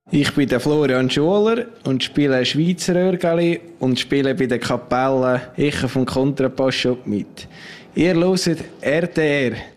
Ich bin der Florian Schuler und spiele Schweizer Örgeli und spiele bei der Kapelle Echo vom Kontrapass mit. Ihr hört RTR.